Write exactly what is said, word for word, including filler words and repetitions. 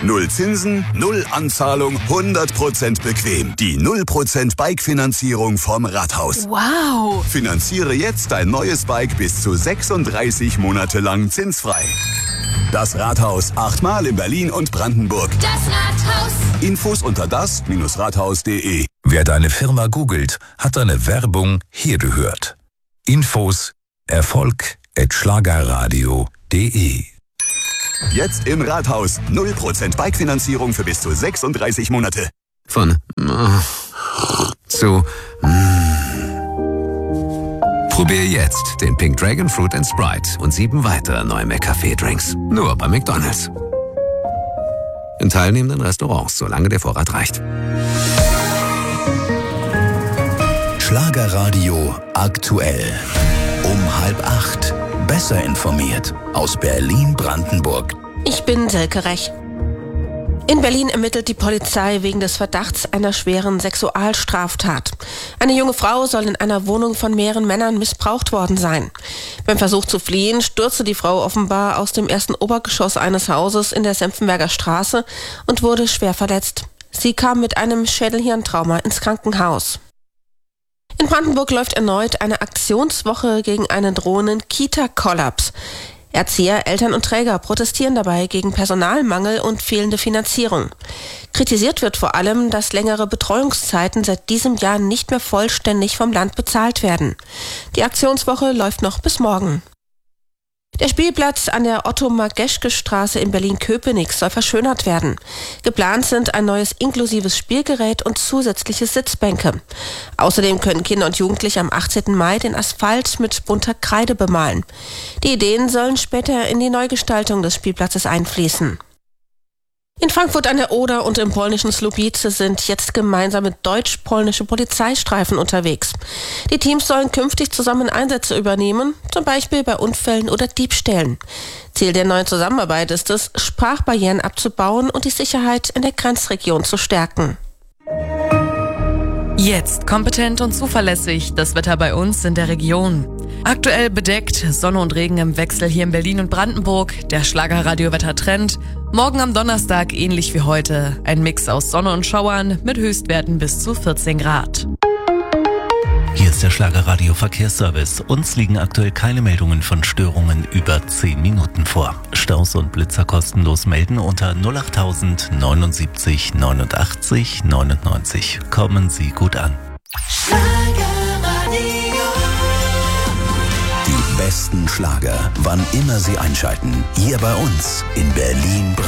Null Zinsen, null Anzahlung, hundert Prozent bequem. Die null Prozent Bike-Finanzierung vom Rathaus. Wow! Finanziere jetzt dein neues Bike bis zu sechsunddreißig Monate lang zinsfrei. Das Rathaus, achtmal in Berlin und Brandenburg. Das Rathaus. Infos unter das Rathaus punkt de. Wer deine Firma googelt, hat deine Werbung hier gehört. Infos Erfolg at schlagerradio punkt de. Jetzt im Rathaus. null Prozent Bike-Finanzierung für bis zu sechsunddreißig Monate. Von äh, zu mm. Probier jetzt den Pink Dragon Fruit and Sprite und sieben weitere neue McCafé-Drinks. Nur bei McDonald's. In teilnehmenden Restaurants, solange der Vorrat reicht. Schlagerradio aktuell. Um halb acht. Besser informiert. Aus Berlin-Brandenburg. Ich bin Silke Rech. In Berlin ermittelt die Polizei wegen des Verdachts einer schweren Sexualstraftat. Eine junge Frau soll in einer Wohnung von mehreren Männern missbraucht worden sein. Beim Versuch zu fliehen stürzte die Frau offenbar aus dem ersten Obergeschoss eines Hauses in der Senftenberger Straße und wurde schwer verletzt. Sie kam mit einem Schädelhirntrauma ins Krankenhaus. In Brandenburg läuft erneut eine Aktionswoche gegen einen drohenden Kita-Kollaps. Erzieher, Eltern und Träger protestieren dabei gegen Personalmangel und fehlende Finanzierung. Kritisiert wird vor allem, dass längere Betreuungszeiten seit diesem Jahr nicht mehr vollständig vom Land bezahlt werden. Die Aktionswoche läuft noch bis morgen. Der Spielplatz an der Otto-Margeschke-Straße in Berlin-Köpenick soll verschönert werden. Geplant sind ein neues inklusives Spielgerät und zusätzliche Sitzbänke. Außerdem können Kinder und Jugendliche am achtzehnten Mai den Asphalt mit bunter Kreide bemalen. Die Ideen sollen später in die Neugestaltung des Spielplatzes einfließen. In Frankfurt an der Oder und im polnischen Słubice sind jetzt gemeinsame deutsch-polnische Polizeistreifen unterwegs. Die Teams sollen künftig zusammen Einsätze übernehmen, zum Beispiel bei Unfällen oder Diebstählen. Ziel der neuen Zusammenarbeit ist es, Sprachbarrieren abzubauen und die Sicherheit in der Grenzregion zu stärken. Jetzt kompetent und zuverlässig das Wetter bei uns in der Region. Aktuell bedeckt, Sonne und Regen im Wechsel hier in Berlin und Brandenburg, der Schlagerradio-Wettertrend. Morgen am Donnerstag ähnlich wie heute, ein Mix aus Sonne und Schauern mit Höchstwerten bis zu vierzehn Grad. Hier ist der Schlagerradio Verkehrsservice. Uns liegen aktuell keine Meldungen von Störungen über zehn Minuten vor. Staus und Blitzer kostenlos melden unter null acht neunundsiebzig neunundachtzig neunundneunzig. Kommen Sie gut an. Die besten Schlager, wann immer Sie einschalten. Hier bei uns in Berlin.